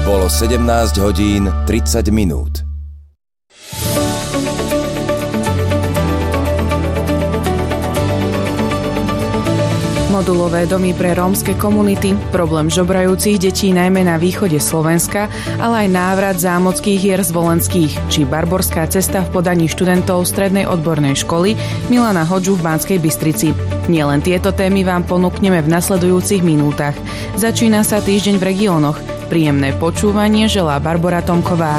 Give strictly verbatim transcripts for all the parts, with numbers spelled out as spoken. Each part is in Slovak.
Bolo sedemnásť hodín tridsať minút. Modulové domy pre rómske komunity, problém žobrajúcich detí najmä na východe Slovenska, ale aj návrat zámockých hier z Volenských, či barborská cesta v podaní študentov Strednej odbornej školy Milana Hodžu v Banskej Bystrici. Nielen tieto témy vám ponúkneme v nasledujúcich minútach. Začína sa týždeň v regiónoch. Príjemné počúvanie želá Barbora Tomková.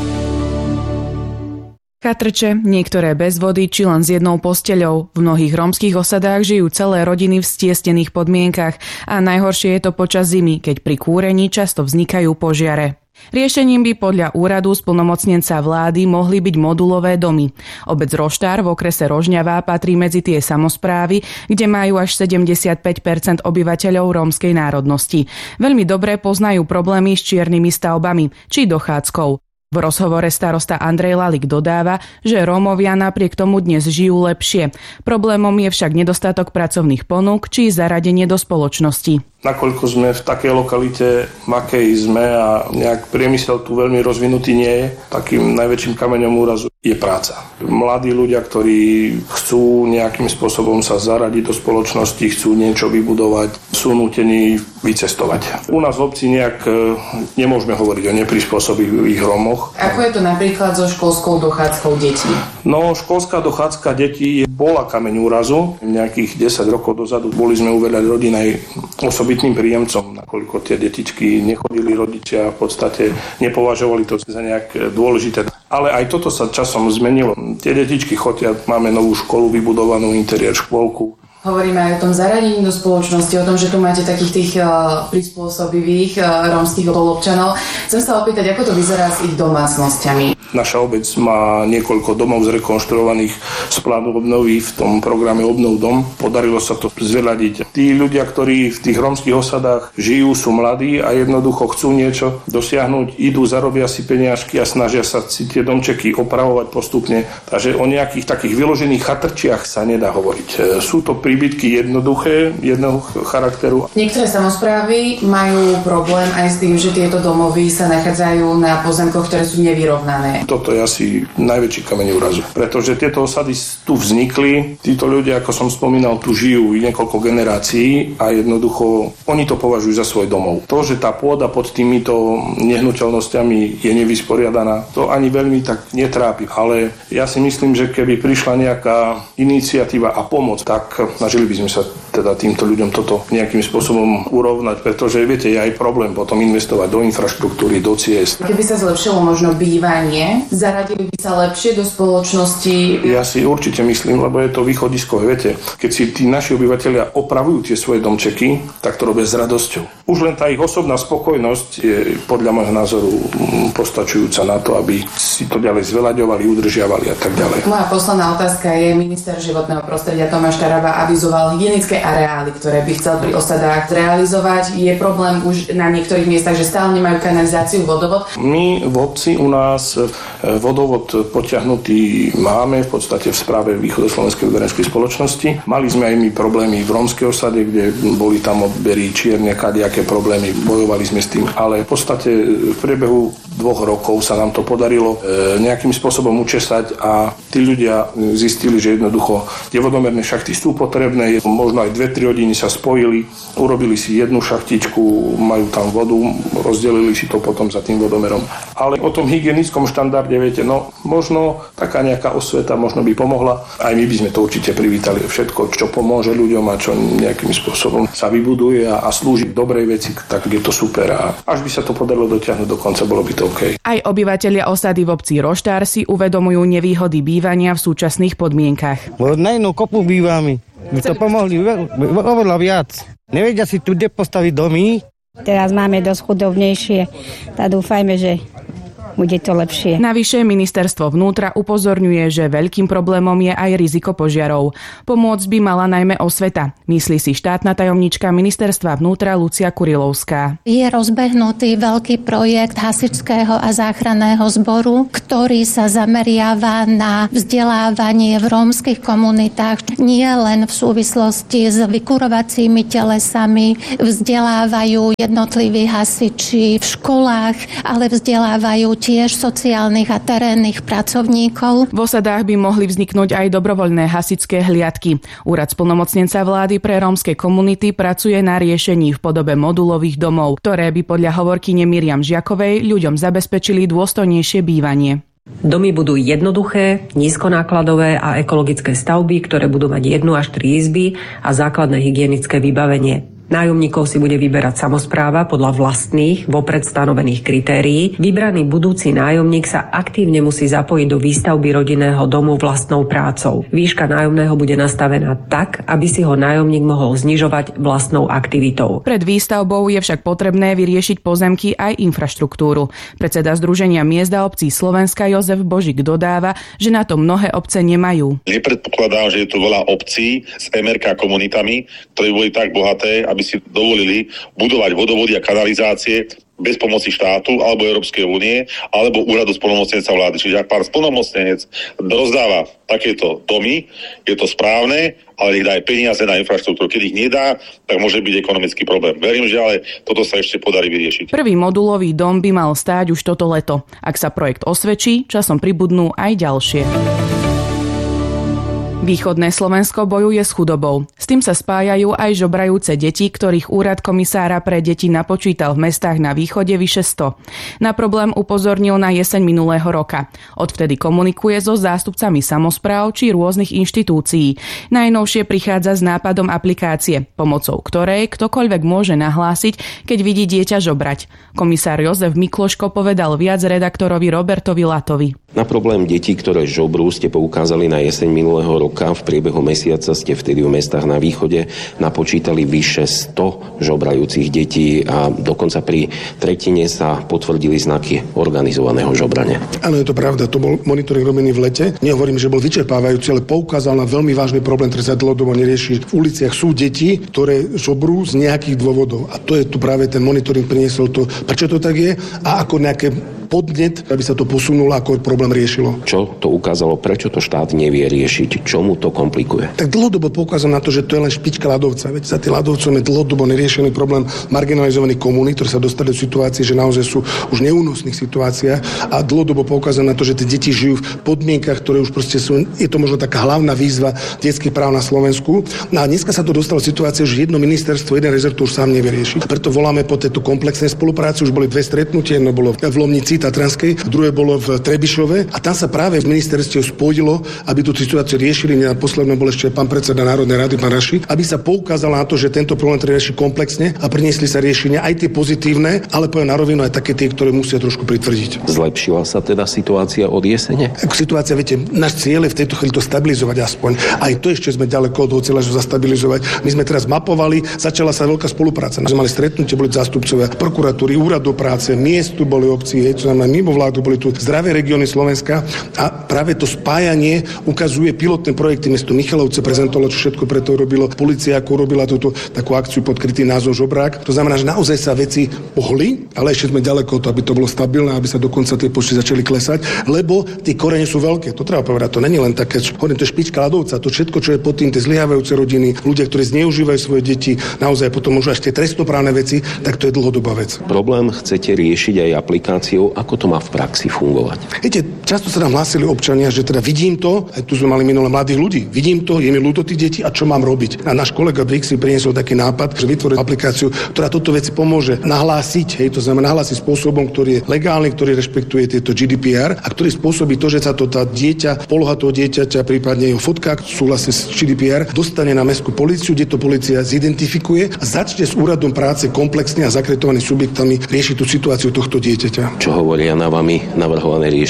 Chatrče, niektoré bez vody či len s jednou posteľou. V mnohých rómskych osadách žijú celé rodiny v stiesnených podmienkach a najhoršie je to počas zimy, keď pri kúrení často vznikajú požiare. Riešením by podľa úradu splnomocnenca vlády mohli byť modulové domy. Obec Roštár v okrese Rožňavá patrí medzi tie samosprávy, kde majú až sedemdesiatpäť percent obyvateľov rómskej národnosti. Veľmi dobre poznajú problémy s čiernymi stavbami či dochádzkou. V rozhovore starosta Andrej Lalik dodáva, že Rómovia napriek tomu dnes žijú lepšie. Problémom je však nedostatok pracovných ponúk či zaradenie do spoločnosti. Nakoľko sme v takej lokalite, v akej sme a nejak priemysel tu veľmi rozvinutý nie je, takým najväčším kameňom úrazu je práca. Mladí ľudia, ktorí chcú nejakým spôsobom sa zaradiť do spoločnosti, chcú niečo vybudovať, sú nútení vycestovať. U nás v obci nejak nemôžeme hovoriť o neprispôsobivých Rómoch. Ako je to napríklad so školskou dochádzkou detí? No, školská dochádzka detí bola kameň úrazu. Nejakých desať rokov dozadu boli sme u veľa rodín aj osobitným príjemcom, nakoľko tie detičky nechodili rodičia, v podstate nepovažovali to za nejak dôležité. Ale aj toto sa časom zmenilo. Tie detičky chodia, máme novú školu vybudovanú, interiér škôlku. Hovoríme aj o tom zaradení do spoločnosti, o tom, že tu máte takých tých uh, prispôsobivých uh, rómskych spoluobčanov. Chcem sa opýtať, ako to vyzerá s ich domácnosťami. Naša obec má niekoľko domov zrekonštruovaných z plánu obnovy v tom programe Obnov dom. Podarilo sa to zveľadiť. Tí ľudia, ktorí v tých rómskych osadách žijú, sú mladí a jednoducho chcú niečo dosiahnuť, idú, zarobia si peniažky a snažia sa si tie domčeky opravovať postupne. Takže o nejakých takých vyložených chatrčiach sa nedá hovoriť. Sú to príbytky jednoduché, jedného charakteru. Niektoré samosprávy majú problém aj s tým, že tieto domovy sa nachádzajú na pozemkoch, ktoré sú nevyrovnané. Toto je asi najväčší kameň úrazu, pretože tieto osady tu vznikli, títo ľudia, ako som spomínal, tu žijú niekoľko generácií a jednoducho oni to považujú za svoj domov. To, že tá pôda pod týmito nehnuteľnosťami je nevysporiadaná, to ani veľmi tak netrápi, ale ja si myslím, že keby prišla nejaká iniciatíva a pomoc, tak snažili by sme sa teda týmto ľuďom toto nejakým spôsobom urovnať, pretože viete, je aj problém potom investovať do infraštruktúry, do ciest. Keby sa zlepšilo možno bývanie, zaradili by sa lepšie do spoločnosti? Ja si určite myslím, lebo je to východisko. Viete, keď si tí naši obyvatelia opravujú tie svoje domčeky, tak to robia s radosťou. Už len tá ich osobná spokojnosť je podľa môjho názoru postačujúca na to, aby si to ďalej zveľaďovali, udržiavali a tak ďalej. Moja posledná otázka je, minister životného prostredia Tomáš Taraba avizoval hygienické areály, ktoré by chcel pri osadách zrealizovať. Je problém už na niektorých miestach, že stále nemajú kanalizáciu, vodovod? My v obci u nás vodovod potiahnutý máme v podstate v správe Východoslovenskej vodárenskej spoločnosti. Mali sme aj my problémy v rómskej osade, kde boli tam odbery čierne, kadejaké problémy, bojovali sme s tým, ale v podstate v priebehu dvoch rokov sa nám to podarilo nejakým spôsobom učesať a tí ľudia zistili, že jednoducho tie vodomerné šachty sú potrebné, možno aj dve, tri rodiny sa spojili, urobili si jednu šachtičku, majú tam vodu, rozdelili si to potom za tým vodomerom. Ale o tom hygienickom štandarde, viete, no možno taká nejaká osveta možno by pomohla. Aj my by sme to určite privítali. Všetko, čo pomôže ľuďom a čo nejakým spôsobom sa vybuduje a, a slúži k dobrej veci, tak je to super. A až by sa to podarilo dotiahnuť do konca, bolo by to OK. Aj obyvatelia osady v obci Roštár si uvedomujú nevýhody bývania v súčasných podmienkach. Na jednu kopu bývame. By to pomohli oveľa viac. Nevedia si tu kde postaviť domy. Teraz máme dosť chudobnejšie. Tak dúfajme, že bude to lepšie. Navyše ministerstvo vnútra upozorňuje, že veľkým problémom je aj riziko požiarov. Pomôcť by mala najmä osveta, myslí si štátna tajomnička ministerstva vnútra Lucia Kurilovská. Je rozbehnutý veľký projekt hasičského a záchranného zboru, ktorý sa zameriava na vzdelávanie v rómskych komunitách. Nie len v súvislosti s vykurovacími telesami, vzdelávajú jednotliví hasiči v školách, ale vzdelávajú tiež sociálnych a terénnych pracovníkov. V osadách by mohli vzniknúť aj dobrovoľné hasičské hliadky. Úrad splnomocnenca vlády pre rómske komunity pracuje na riešení v podobe modulových domov, ktoré by podľa hovorkyne Miriam Žiakovej ľuďom zabezpečili dôstojnejšie bývanie. Domy budú jednoduché, nízkonákladové a ekologické stavby, ktoré budú mať jednu až tri izby a základné hygienické vybavenie. Nájomníkov si bude vyberať samospráva podľa vlastných, vopred stanovených kritérií. Vybraný budúci nájomník sa aktívne musí zapojiť do výstavby rodinného domu vlastnou prácou. Výška nájomného bude nastavená tak, aby si ho nájomník mohol znižovať vlastnou aktivitou. Pred výstavbou je však potrebné vyriešiť pozemky aj infraštruktúru. Predseda Združenia miest a obcí Slovenska Jozef Božík dodáva, že na to mnohé obce nemajú. Nepredpokladám, že je tu veľa obcí s em er ká komunitami, ktoré boli tak bohaté, aby si dovolili budovať vodovody a kanalizácie bez pomoci štátu alebo Európskej únie alebo úradu splnomocnenca vlády. Čiže ak pán splnomocnenec rozdáva takéto domy, je to správne, ale ich dá aj peniaze na infraštruktúru. Keď ich nedá, tak môže byť ekonomický problém. Verím, že ale toto sa ešte podarí vyriešiť. Prvý modulový dom by mal stáť už toto leto. Ak sa projekt osvedčí, časom pribudnú aj ďalšie. Východné Slovensko bojuje s chudobou. S tým sa spájajú aj žobrajúce deti, ktorých úrad komisára pre deti napočítal v mestách na východe vyše sto. Na problém upozornil na jeseň minulého roka. Odvtedy komunikuje so zástupcami samospráv či rôznych inštitúcií. Najnovšie prichádza s nápadom aplikácie, pomocou ktorej ktokoľvek môže nahlásiť, keď vidí dieťa žobrať. Komisár Jozef Mikloško povedal viac redaktorovi Robertovi Latovi. Na problém detí, ktoré žobrú, ste poukázali na jeseň minulého roka. V priebehu mesiaca ste vtedy v mestách na východe napočítali vyše sto žobrajúcich detí a dokonca pri tretine sa potvrdili znaky organizovaného žobrania. Áno, je to pravda. To bol monitoring robený v lete. Nehovorím, že bol vyčerpávajúci, ale poukázal na veľmi vážny problém, ktorý sa dlhodobo nerieši. V uliciach sú deti, ktoré žobrú z nejakých dôvodov. A to je tu práve ten monitoring priniesol to, prečo to tak je a ako nejaké podnet, aby sa to posunulo, ako problém riešilo. Čo to ukázalo, prečo to štát nevie riešiť, čomu to komplikuje? Tak dlhodobo poukázal na to, že to je len špička ľadovca. Veď za tým ľadovcom je dlhodobo neriešený problém marginalizovaných komunít, ktoré sa dostali do situácie, že naozaj sú už neúnosných situáciách a dlhodobo poukázal na to, že tie deti žijú v podmienkach, ktoré už proste sú, je to možno taká hlavná výzva detských práv na Slovensku. No a dneska sa to dostalo situácia, že jedno ministerstvo, jeden rezort už sám nevie riešiť. Preto voláme po tejto komplexnej spolupráci. Už boli dve stretnutie, jedno bolo v Lomnici Tatranskej, druhé bolo v Trebišove a tam sa práve v ministerstve spojilo, aby tú situáciu riešili. Na poslednom bol ešte pán predseda Národnej rady pán Raši, aby sa poukázalo na to, že tento problém treba riešiť komplexne a priniesli sa riešenia aj tie pozitívne, ale poviem na rovinu aj také tie, ktoré musia trošku pritvrdiť. Zlepšila sa teda situácia od jesene? Ako situácia, viete, náš cieľ je v tejto chvíli to stabilizovať aspoň. Aj to ešte sme ďaleko od cieľa, že zastabilizovať. My sme teraz mapovali, začala sa veľká spolupráca. My sme mali stretnutie, boli zástupcovia prokuratúry, úradu práce, miestu boli obci, hej, čo znamená mimo vládu, boli tu zdravé regióny Slovenska a práve to spájanie ukazuje pilotné projekty. Mesto Michalovce prezentovalo, čo všetko preto robilo. Polícia ako robila túto takú akciu pod krytým názvom Žobrák. To znamená, že naozaj sa veci pohli, ale ešte sme ďaleko od toho, aby to bolo stabilné, aby sa dokonca tie počty začali klesať, lebo tie korene sú veľké. To treba povedať, to není len také, hovorím, to je špička ľadovca, to všetko, čo je pod tým, tie zlyhávajúce rodiny, ľudia, ktorí zneužívajú svoje deti, naozaj potom môžu až tie trestnoprávne veci, tak to je dlhodobá vec. Problém chcete riešiť aj aplikáciou, ako to má v praxi fungovať? Viete, často sa nám hlásili občania, že teda vidím to, aj tu sme mali minulé mladých ľudí, vidím to, je mi ľúto tých detí a čo mám robiť? A náš kolega Brixi priniesol taký nápad, že vytvoril aplikáciu, ktorá toto veci pomôže nahlásiť, hej, to znamená nahlásiť spôsobom, ktorý je legálny, ktorý rešpektuje tieto G D P R a ktorý spôsobí to, že sa to tá dieťa, poloha toho dieťaťa, prípadne jeho fotka, súhlasí s G D P R, dostane na mestskú políciu, kde to polícia zidentifikuje a začne s úradom práce komplexne a zakreditovanými subjektami riešiť tú situáciu tohto dieťaťa. Čo hovoria na vami navrhované riešenie samosprávy?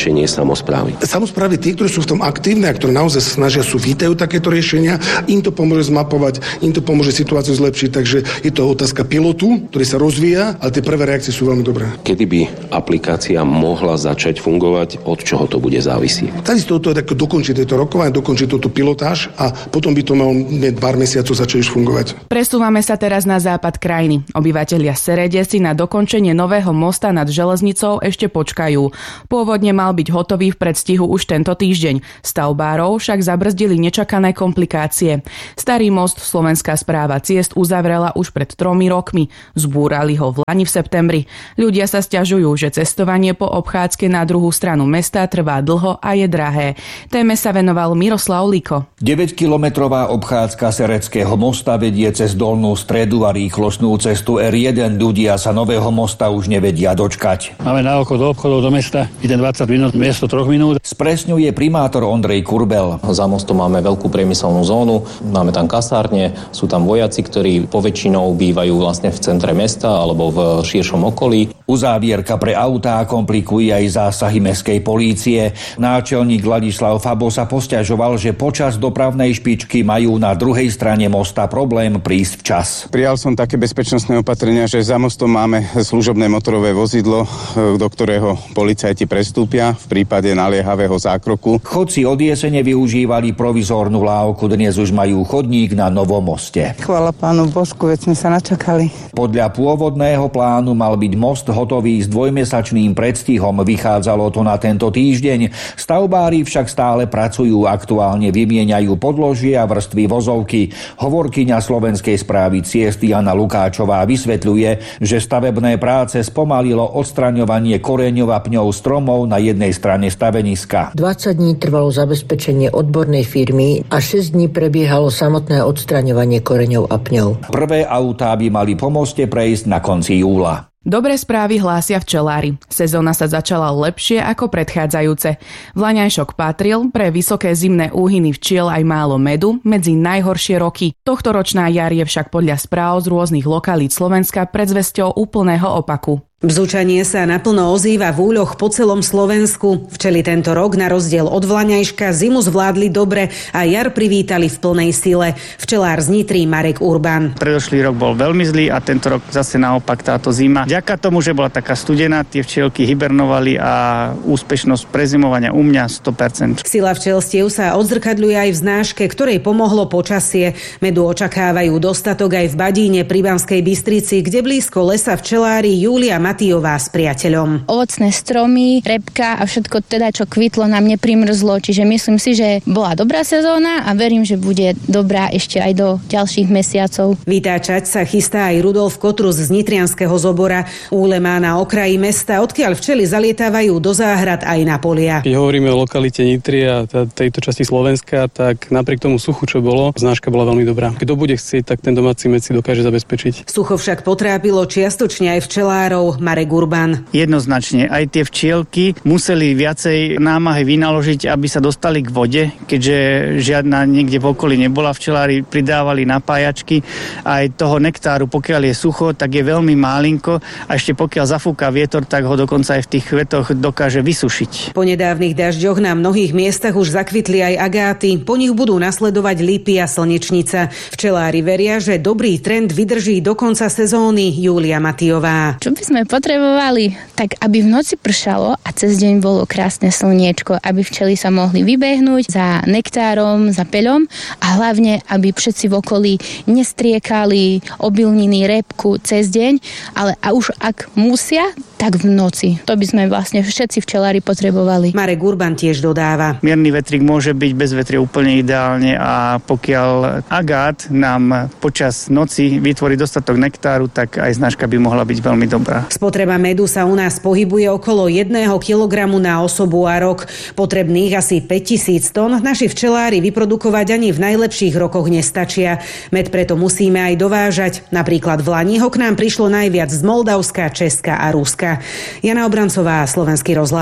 samosprávy. Samosprávy, tie, ktoré sú v tom aktívne a ktoré naozaj snažia, sú vítajú takéto riešenia, im to pomôže zmapovať, im to pomôže situáciu zlepšiť, takže je to otázka pilotu, ktorý sa rozvíja, ale tie prvé reakcie sú veľmi dobré. Kedy by aplikácia mohla začať fungovať, od čoho to bude závisieť? Takisto to je dokončiť tieto rokovanie, dokončiť túto pilotáž a potom by to malo pár mesiacov začať už fungovať. Presúvame sa teraz na západ krajiny. Obyvatelia Serede si na dokončenie nového mosta nad železnicou ešte počkajú. Pôvodne mal byť hotový v predstihu už tento týždeň. Stavbárov však zabrzdili nečakané komplikácie. Starý most Slovenská správa ciest uzavrela už pred tromi rokmi. Zbúrali ho v lani v septembri. Ľudia sa sťažujú, že cestovanie po obchádzke na druhú stranu mesta trvá dlho a je drahé. Téme sa venoval Miroslav Liko. deväťkilometrová obchádzka Seredského mosta vedie cez dolnú stredu a rýchlostnú cestu er jeden. Ľudia sa nového mosta už nevedia dočkať. Máme na oko do obchodov do mesta ide dvadsať minút miesto troch minút. Spresňuje primátor Ondrej Kurbel. Za mostom máme veľkú priemyselnú zónu, máme tam kasárne, sú tam vojaci, ktorí poväčšinou bývajú vlastne v centre mesta alebo v širšom okolí. Uzávierka pre autá komplikuje aj zásahy mestskej polície. Náčelník Ladislav Fabo sa posťažoval, že počas dopravnej špičky majú na druhej strane mosta problém prísť včas. Prijal som také bezpečnostné opatrenia, že za mostom máme služobné motorové vozidlo, do ktorého policajti prestúpia v prípade naliehavého zákroku. Chodci od jesene využívali provizórnu lávku, dnes už majú chodník na novom moste. Chvála pánu Božku, veď sme sa načakali. Podľa pôvodného plánu mal byť most hotový s dvojmesačným predstihom, vychádzalo to na tento týždeň. Stavbári však stále pracujú, aktuálne vymieňajú podložie a vrstvy vozovky. Hovorkyňa Slovenskej správy ciest Jana Lukáčová vysvetľuje, že stavebné práce spomalilo odstraňovanie koreňov a pňov stromov na jednej strane staveniska. dvadsať dní trvalo zabezpečenie odbornej firmy a šesť dní prebiehalo samotné odstraňovanie koreňov a pňov. Prvé autá by mali po moste prejsť na konci júla. Dobré správy hlásia včelári. Sezóna sa začala lepšie ako predchádzajúce. Vlaňajšok patril pre vysoké zimné úhyny včiel aj málo medu medzi najhoršie roky. Tohtoročná jar je však podľa správ z rôznych lokalít Slovenska predzvesťou úplného opaku. Bzučanie sa naplno ozýva v úľoch po celom Slovensku. Včely tento rok na rozdiel od Vlaňajška zimu zvládli dobre a jar privítali v plnej sile. Včelár z Nitry Marek Urban. Predošlý rok bol veľmi zlý a tento rok zase naopak táto zima. Vďaka tomu, že bola taká studená, tie včielky hibernovali a úspešnosť prezimovania u mňa sto percent. Sila včelstiev sa odzrkadľuje aj v znáške, ktorej pomohlo počasie. Medu očakávajú dostatok aj v Badíne pri Banskej Bystrici, kde blízko lesa včelári Júlia Matijová s priateľom. Ovocné stromy, repka a všetko teda, čo kvitlo, nám neprimrzlo, čiže myslím si, že bola dobrá sezóna a verím, že bude dobrá ešte aj do ďalších mesiacov. Vytáčať sa chystá aj Rudolf Kotrus z nitrianskeho Zobora. Úle má na okraji mesta, odkiaľ včely zalietávajú do záhrad aj na polia. Keď hovoríme o lokalite Nitry a tejto časti Slovenska, tak napriek tomu suchu, čo bolo, znáška bola veľmi dobrá. Kto bude chcieť, tak ten domáci med si dokáže zabezpečiť. Sucho však potrápilo čiastočne aj včelárov. Marek Urban. Jednoznačne, aj tie včielky museli viacej námahy vynaložiť, aby sa dostali k vode, keďže žiadna niekde v okolí nebola. Včelári pridávali napájačky. Aj toho nektáru, pokiaľ je sucho, tak je veľmi málinko a ešte pokiaľ zafúka vietor, tak ho dokonca aj v tých kvetoch dokáže vysušiť. Po nedávnych dažďoch na mnohých miestach už zakvitli aj agáty. Po nich budú nasledovať lípy a slnečnica. Včelári veria, že dobrý trend vydrží do konca sezóny. Júlia Matijová. Čo by sme potrebovali, tak aby v noci pršalo a cez deň bolo krásne slniečko, aby včely sa mohli vybehnúť za nektárom, za peľom a hlavne, aby všetci v okolí nestriekali obilniny, repku cez deň, ale a už ak musia, tak v noci. To by sme vlastne všetci včelári potrebovali. Marek Urban tiež dodáva. Mierny vetrík môže byť bez vetria úplne ideálne a pokiaľ agát nám počas noci vytvorí dostatok nektáru, tak aj značka by mohla byť veľmi dobrá. Spotreba medu sa u nás pohybuje okolo jedného kilogramu na osobu a rok. Potrebných asi päťtisíc tón naši včelári vyprodukovať ani v najlepších rokoch nestačia. Med preto musíme aj dovážať. Napríklad v lani ho k nám prišlo najviac z Moldavska, Česka a Ruska. Jana Obrancová, Slovenský rozhlas.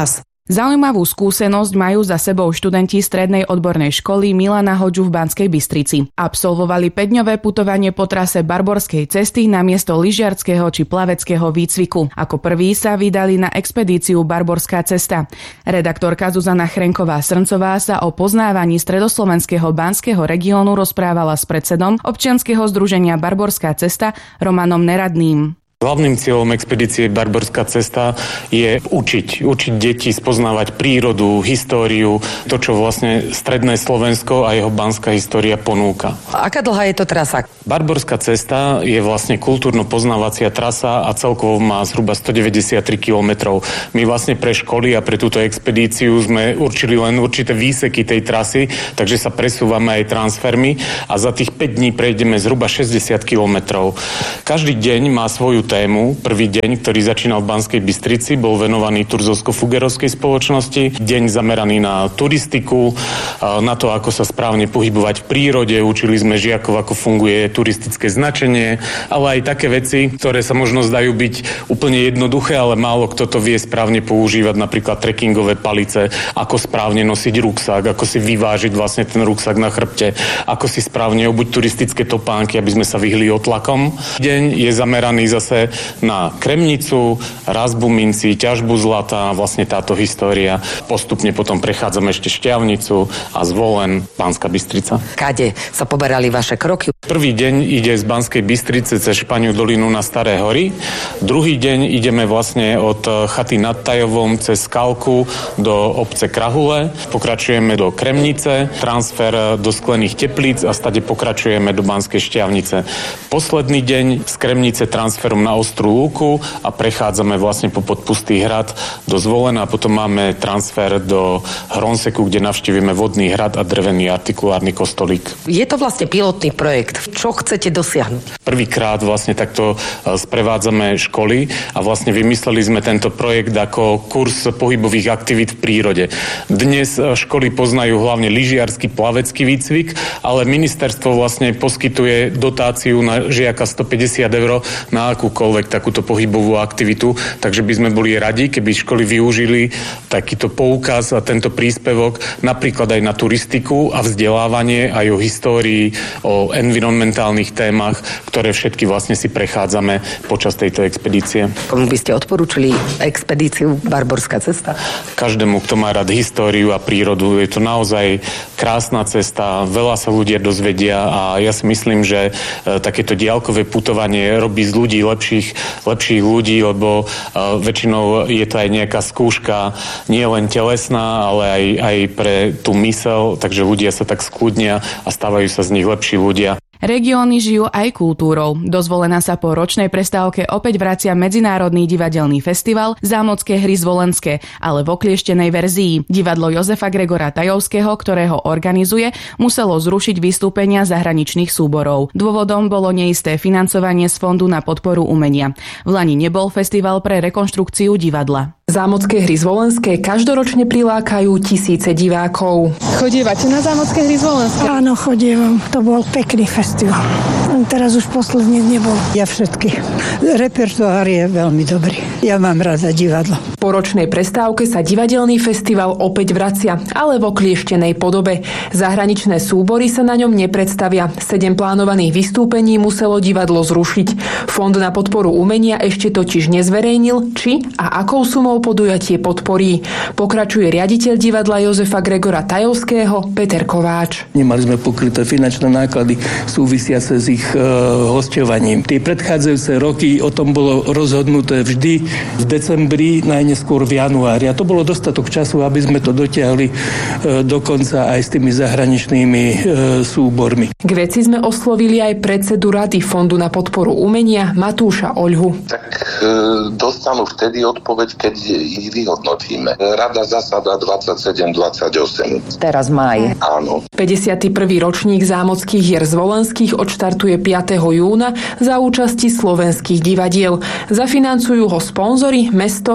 Zaujímavú skúsenosť majú za sebou študenti strednej odbornej školy Milana Hodžu v Banskej Bystrici. Absolvovali päťdňové putovanie po trase Barborskej cesty namiesto lyžiarskeho či plaveckého výcviku. Ako prví sa vydali na expedíciu Barborská cesta. Redaktorka Zuzana Chrenková-Srncová sa o poznávaní stredoslovenského banského regiónu rozprávala s predsedom občianskeho združenia Barborská cesta Romanom Neradným. Hlavným cieľom expedície Barborská cesta je učiť. Učiť deti spoznávať prírodu, históriu, to, čo vlastne stredné Slovensko a jeho banská história ponúka. Aká dlhá je to trasa? Barborská cesta je vlastne kultúrno-poznávacia trasa a celkovo má zhruba stodeväťdesiattri kilometrov. My vlastne pre školy a pre túto expedíciu sme určili len určité výseky tej trasy, takže sa presúvame aj transfermi a za tých päť dní prejdeme zhruba šesťdesiat kilometrov. Každý deň má svoju tému. Prvý deň, ktorý začínal v Banskej Bystrici, bol venovaný Turzovsko-Fugerovskej spoločnosti. Deň zameraný na turistiku, na to, ako sa správne pohybovať v prírode. Učili sme žiakov, ako funguje turistické značenie, ale aj také veci, ktoré sa možno zdajú byť úplne jednoduché, ale málo kto to vie správne používať, napríklad trekkingové palice, ako správne nosiť ruksák, ako si vyvážiť vlastne ten ruksák na chrbte, ako si správne obuť turistické topánky, aby sme sa vyhli otlakom. Deň je zameraný zase na Kremnicu, razbu mincí, ťažbu zlata, vlastne táto história. Postupne potom prechádzame ešte Šťavnicu a Zvolen, Banská Bystrica. Kade sa poberali vaše kroky? Prvý deň ide z Banskej Bystrice cez Španiu dolinu na Staré hory. Druhý deň ideme vlastne od chaty nad Tajovom cez Skalku do obce Krahule. Pokračujeme do Kremnice, transfer do Sklených Teplíc a stade pokračujeme do Banskej Šťavnice. Posledný deň z Kremnice transferom na Ostrú Lúku a prechádzame vlastne po Podpustý hrad do Zvolena a potom máme transfer do Hronseku, kde navštívime Vodný hrad a drevený artikulárny kostolík. Je to vlastne pilotný projekt. Čo chcete dosiahnuť? Prvýkrát vlastne takto sprevádzame školy a vlastne vymysleli sme tento projekt ako kurz pohybových aktivít v prírode. Dnes školy poznajú hlavne lyžiarsky plavecký výcvik, ale ministerstvo vlastne poskytuje dotáciu na žiaka stopäťdesiat eur na akúkoľvek takúto pohybovú aktivitu, takže by sme boli radi, keby školy využili takýto poukaz a tento príspevok napríklad aj na turistiku a vzdelávanie, aj o histórii, o environmentálnych témach, ktoré všetky vlastne si prechádzame počas tejto expedície. Komu by ste odporúčili expedíciu Barborská cesta? Každému, kto má rád históriu a prírodu, je to naozaj krásna cesta, veľa sa ľudia dozvedia a ja si myslím, že takéto diaľkové putovanie robí z ľudí lepších, lepších ľudí, lebo uh, väčšinou je to aj nejaká skúška, nie len telesná, ale aj, aj pre tú myseľ, takže ľudia sa tak skľudnia a stávajú sa z nich lepší ľudia. Regióny žijú aj kultúrou. Do Zvolena sa po ročnej prestávke opäť vracia Medzinárodný divadelný festival Zámocké hry zvolenské, ale v oklieštenej verzii. Divadlo Jozefa Gregora Tajovského, ktorého organizuje, muselo zrušiť vystúpenia zahraničných súborov. Dôvodom bolo neisté financovanie z Fondu na podporu umenia. Vlani nebol festival pre rekonštrukciu divadla. Zámocké hry zvolenské každoročne prilákajú tisíce divákov. Chodievate na Zámocké hry zvolenské? Áno, chodievam. To bol pekný festival. Teraz už posledne nebol. Ja všetky. Repertoár je veľmi dobrý. Ja mám rada divadlo. Po ročnej prestávke sa divadelný festival opäť vracia, ale v oklieštenej podobe. Zahraničné súbory sa na ňom nepredstavia. Sedem plánovaných vystúpení muselo divadlo zrušiť. Fond na podporu umenia ešte totiž nezverejnil, či a akou sumou podujatie podporí. Pokračuje riaditeľ divadla Jozefa Gregora Tajovského Peter Kováč. Nemali sme pokryté finančné náklady súvisiace s ich e, hosťovaním. Tie predchádzajúce roky o tom bolo rozhodnuté vždy v decembri, najneskôr v januári. A to bolo dostatok času, aby sme to dotiahli e, dokonca aj s tými zahraničnými e, súbormi. K veci sme oslovili aj predsedu Rady Fondu na podporu umenia Matúša Oľhu. Tak e, dostanú vtedy odpoveď, keď ich vyhodnotíme. Rada zasada dvadsaťsedem dvadsaťosem. Teraz máj. Áno. päťdesiaty prvý ročník Zámockých hier zvolenských odštartuje piateho júna za účasti slovenských divadiel. Zafinancujú ho sponzori, mesto a Banská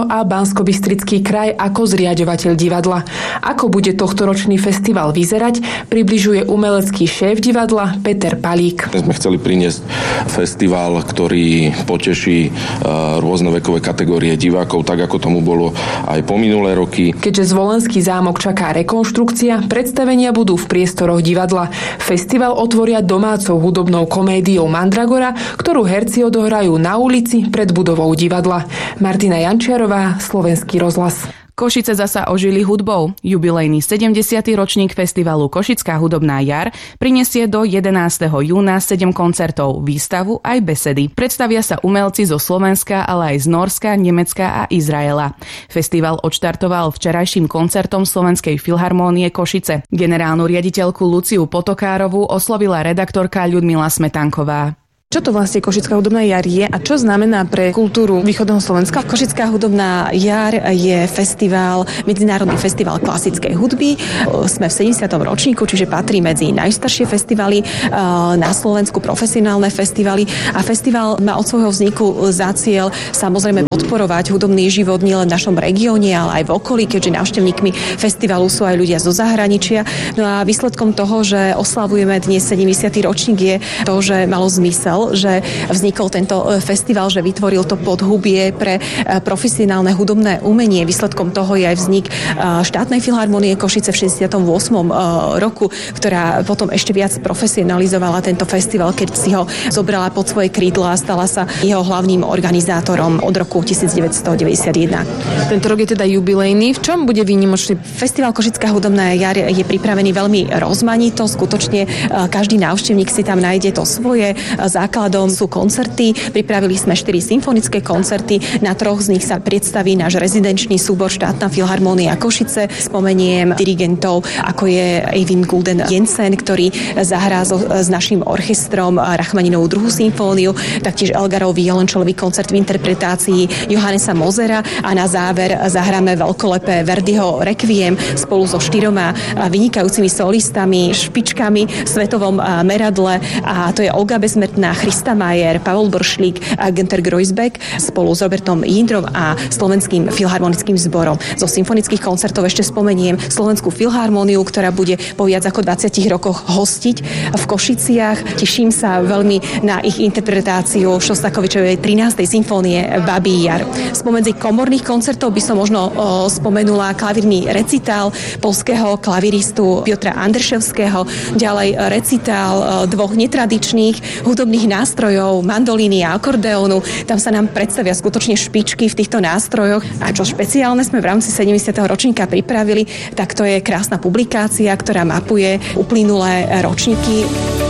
Banskobystrický kraj ako zriaďovateľ divadla. Ako bude tohtoročný festival vyzerať, približuje umelecký šéf divadla Peter Palík. My sme chceli priniesť festival, ktorý poteší rôzne vekové kategórie divákov, tak ako tomu bolo aj po minulé roky. Keďže Zvolenský zámok čaká rekonštrukcia, predstavenia budú v priestoroch divadla. Festival otvoria domácou hudobnou komédiou Mandragora, ktorú herci odohrajú na ulici pred budovou divadla. Martina Jančiarová, Slovenský rozhlas. Košice zasa ožili hudbou. Jubilejný sedemdesiaty ročník festivalu Košická hudobná jar prinesie do jedenásteho júna sedem koncertov, výstavu aj besedy. Predstavia sa umelci zo Slovenska, ale aj z Nórska, Nemecka a Izraela. Festival odštartoval včerajším koncertom Slovenskej filharmónie Košice. Generálnu riaditeľku Luciu Potokárovú oslovila redaktorka Ľudmila Smetanková. Čo to vlastne Košická hudobná jar je a čo znamená pre kultúru východného Slovenska? Košická hudobná jar je festival, medzinárodný festival klasickej hudby. Sme v sedemdesiatom ročníku, čiže patrí medzi najstaršie festivaly na Slovensku, profesionálne festivaly. A festival má od svojho vzniku za cieľ samozrejme podporovať hudobný život nielen v našom regióne, ale aj v okolí, keďže návštevníkmi festivalu sú aj ľudia zo zahraničia. No a výsledkom toho, že oslavujeme dnes sedemdesiaty ročník, je to, že malo zmysel, že vznikol tento festival, že vytvoril to podhubie pre profesionálne hudobné umenie. Výsledkom toho je aj vznik štátnej filharmonie Košice v šesťdesiatom ôsmom roku, ktorá potom ešte viac profesionalizovala tento festival, keď si ho zobrala pod svoje krídla a stala sa jeho hlavným organizátorom od roku devätnásťstodeväťdesiatjeden. Tento rok je teda jubilejný. V čom bude výnimočný? Festival Košická hudobná jar je pripravený veľmi rozmanito. Skutočne každý návštevník si tam nájde to svoje. Základom sú koncerty. Pripravili sme štyri symfonické koncerty. Na troch z nich sa predstaví náš rezidenčný súbor Štátna filharmónia Košice. Spomeniem dirigentov, ako je Eivind Gulden Jensen, ktorý zahrá so, s naším orchestrom Rachmaninovú druhú symfóniu, taktiež Elgarov violončelový koncert v interpretácii Johannesa Mosera a na záver zahráme veľkolepé Verdiho Requiem spolu so štyroma vynikajúcimi solistami, špičkami v svetovom meradle, a to je Olga Bezsmrtná, Christa Mayer, Pavol Bršlík a Günther Groisbeck spolu s Robertom Jindrom a Slovenským filharmonickým zborom. Zo symfonických koncertov ešte spomeniem Slovenskú filharmóniu, ktorá bude po viac ako dvadsiatich rokoch hostiť v Košiciach. Teším sa veľmi na ich interpretáciu Šostakovičovej trinástej symfónie Babí jar. Spomedzi komorných koncertov by som možno o, spomenula klavírny recitál poľského klaviristu Piotra Andrševského, ďalej recitál o, dvoch netradičných hudobných nástrojov, mandolíny a akordeónu. Tam sa nám predstavia skutočne špičky v týchto nástrojoch. A čo špeciálne sme v rámci sedemdesiateho ročníka pripravili, tak to je krásna publikácia, ktorá mapuje uplynulé ročníky.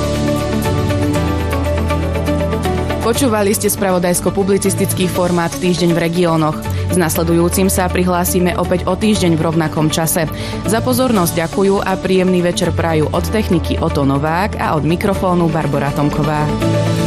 Počúvali ste spravodajsko-publicistický formát Týždeň v regiónoch. S nasledujúcim sa prihlásime opäť o týždeň v rovnakom čase. Za pozornosť ďakujú a príjemný večer prajú od techniky Oto Novák a od mikrofónu Barbora Tomková.